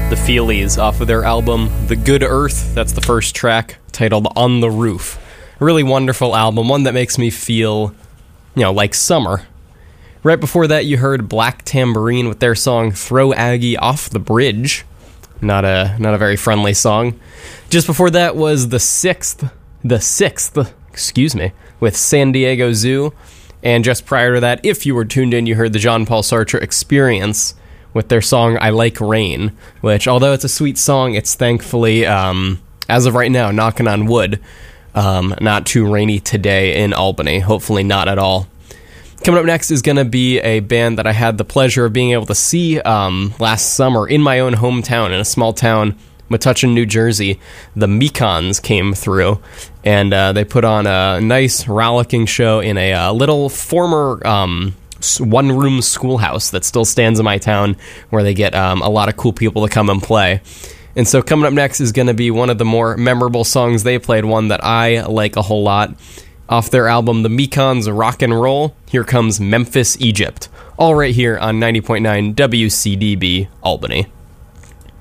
The Feelies off of their album The Good Earth. That's the first track, titled On the Roof. A really wonderful album, one that makes me feel, like summer. Right before that, you heard Black Tambourine with their song Throw Aggie Off the Bridge. Not a very friendly song. Just before that was the sixth, with San Diego Zoo. And just prior to that, if you were tuned in, you heard the Jean-Paul Sartre Experience with their song I Like Rain, which, although it's a sweet song, it's thankfully, as of right now, knocking on wood, not too rainy today in Albany. Hopefully not at all. Coming up next is going to be a band that I had the pleasure of being able to see last summer in my own hometown, in a small town, Metuchen, New Jersey. The Mekons came through, and they put on a nice rollicking show in a little former one-room schoolhouse that still stands in my town, where they get a lot of cool people to come and play. And so coming up next is going to be one of the more memorable songs they played, one that I like a whole lot. Off their album, The Mekons Rock and Roll, here comes Memphis, Egypt. All right here on 90.9 WCDB, Albany.